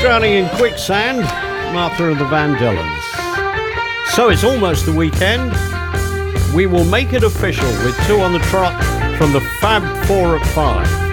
Drowning in Quicksand, Martha and the Vandellas. So it's almost the weekend. We will make it official with two on the trot from the Fab Four at 5.